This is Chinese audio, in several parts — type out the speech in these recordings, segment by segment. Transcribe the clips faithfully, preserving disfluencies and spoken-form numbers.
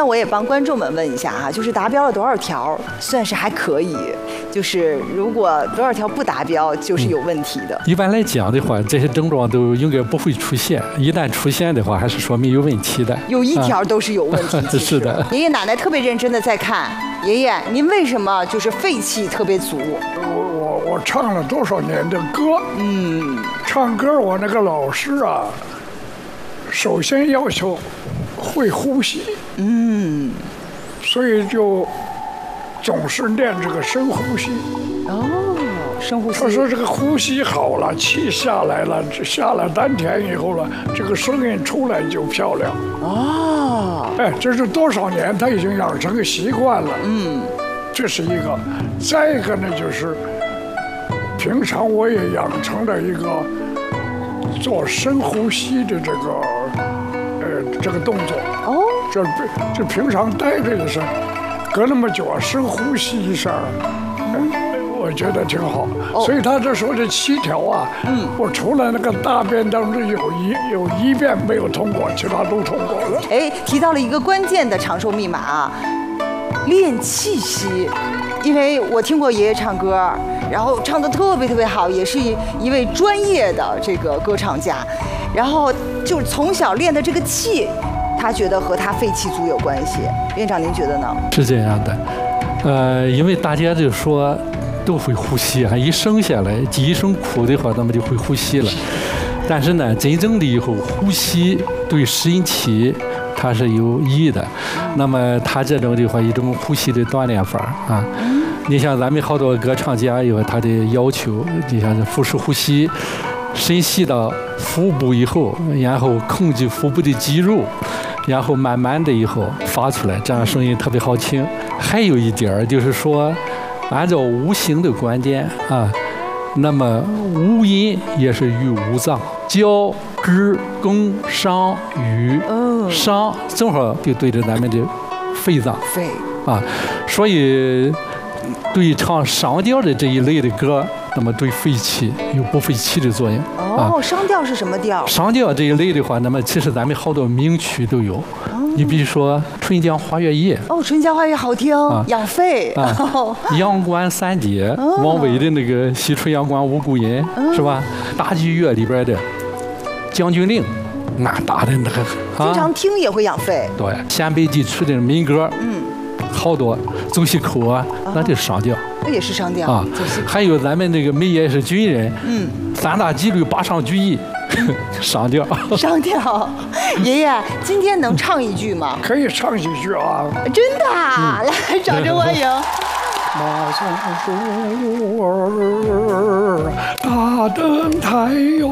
那我也帮观众们问一下哈、啊，就是达标了多少条算是还可以？就是如果多少条不达标，就是有问题的。 嗯、一般来讲的话，这些症状都应该不会出现。一旦出现的话，还是说明有问题的。 有一条都是有问题。啊、 是的。 爷爷奶奶特别认真的在看。爷爷，您为什么就是肺气特别足？ 我我我唱了多少年的歌？嗯，唱歌我那个老师啊，首先要求会呼吸。嗯，所以就总是练这个深呼吸。 哦，深呼吸。 他说这个呼吸好了，气下来了，下了丹田以后了，这个声音出来就漂亮。哦，哎，这是多少年他已经养成个习惯了。嗯，这是一个。再一个呢，就是平常我也养成了一个做深呼吸的这个呃这个动作。哦，这这平常待着也是。隔那么久啊，深呼吸一下，嗯，我觉得挺好。哦、所以他这说这七条啊，嗯，我除了那个大便当中有一有一遍没有通过，其他都通过了。 哎，提到了一个关键的长寿密码啊，练气息。因为我听过爷爷唱歌，然后唱得特别特别好，也是一位专业的这个歌唱家，然后就从小练的这个气。他觉得和他肺气足有关系，院长您觉得呢？ 是这样的，呃，因为大家就说都会呼吸啊，一生下来一声哭的话，那么就会呼吸了。但是呢，真正的以后呼吸对身体它是有益的。那么他这种的话，一种呼吸的锻炼法啊，你像咱们好多歌唱家有他的要求，你像是腹式呼吸，深吸到腹部以后，然后控制腹部的肌肉。然后慢慢的以后发出来，这样声音特别好听。还有一点就是说，按照五行的观点啊，那么五音也是与五脏，交、根、宫、商、羽，商正好就对着咱们的肺脏。 肺啊，所以对唱商调的这一类的歌，那么对肺气有补肺气的作用。 哦，商调是什么调？ 商调这一类的话，那么其实咱们好多名曲都有。哦、你比如说《春江花月夜》。 哦，《春江花月》好听，啊、养肺。啊， 哦、阳关三叠，哦、王维的那个《西出阳关无故人》哦、是吧？大剧院里边的《将军令》，那打的那个， 经常听也会养肺。 对，陕北地区的民歌，嗯，好多走西口啊，那就是商调。 那也是商调啊，还有咱们那个梅爷是军人，嗯，三大纪律八上举一，商调。 商调，爷爷今天能唱一句吗？ 可以唱几句啊。 真的、啊，嗯、来，掌声欢迎。 马松树儿，大灯台哟，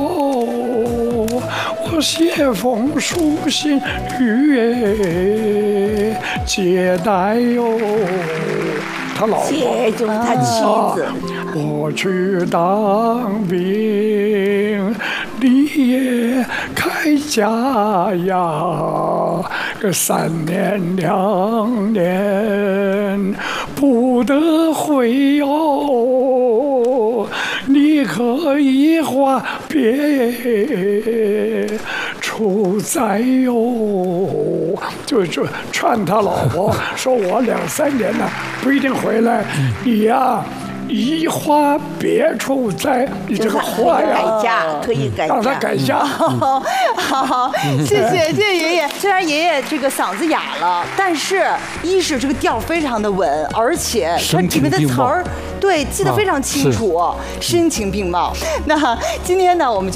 我写封书信与接待哟。他老婆， 姐就是他妻子。啊、 我去当兵，你也开家呀，个三年两年不得回哟，你可以话别出在哟，就就劝他老婆说，我两三年呢不一定回来，你呀。一话别出在，你这个话呀， 改嫁可以改嫁， 让他改嫁。 好，好，谢谢谢谢爷爷。虽然爷爷这个嗓子哑了，但是一是这个调非常的稳，而且它里面的词儿对记得非常清楚，声情并茂。那今天呢，我们。